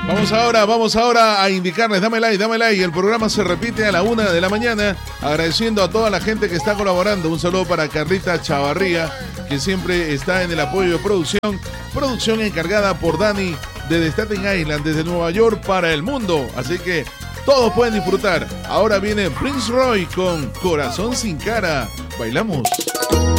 Vamos ahora a indicarles, dame like. El programa se repite a la 1 de la mañana, agradeciendo a toda la gente que está colaborando. Un saludo para Carlita Chavarría, que siempre está en el apoyo de producción encargada por Dani desde Staten Island, desde Nueva York para el mundo. Así que todos pueden disfrutar. Ahora viene Prince Roy con Corazón sin cara. Bailamos.